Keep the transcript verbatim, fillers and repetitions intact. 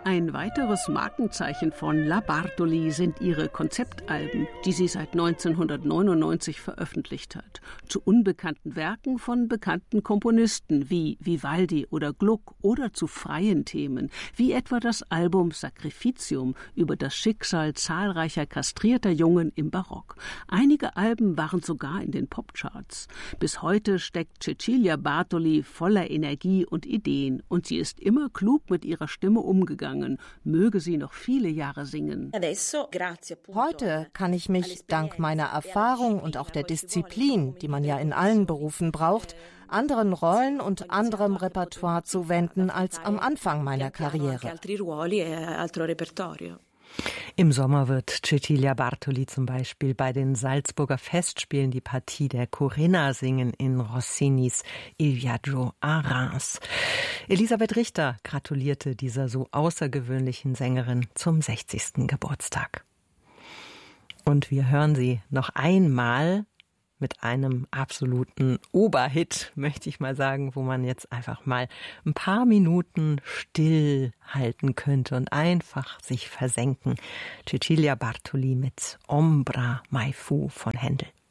Ein weiteres Markenzeichen von La Bartoli sind ihre Konzeptalben, die sie seit neunzehnhundertneunundneunzig veröffentlicht hat. Zu unbekannten Werken von bekannten Komponisten wie Vivaldi oder Gluck oder zu freien Themen, wie etwa das Album Sacrificium über das Schicksal zahlreicher kastrierter Jungen im Barock. Einige Alben waren sogar in den Popcharts. Bis heute steckt Cecilia Bartoli voller Energie und Ideen und sie ist immer klug mit ihrer Stimme umgegangen. Möge sie noch viele Jahre singen. Heute kann ich mich dank meiner Erfahrung und auch der Disziplin, die man ja in allen Berufen braucht, anderen Rollen und anderem Repertoire zuwenden als am Anfang meiner Karriere. Im Sommer wird Cecilia Bartoli zum Beispiel bei den Salzburger Festspielen die Partie der Corinna singen in Rossinis Il Viaggio a Reims. Elisabeth Richter gratulierte dieser so außergewöhnlichen Sängerin zum sechzigsten Geburtstag. Und wir hören sie noch einmal mit einem absoluten Oberhit, möchte ich mal sagen, wo man jetzt einfach mal ein paar Minuten still halten könnte und einfach sich versenken. Cecilia Bartoli mit Ombra mai fu von Händel.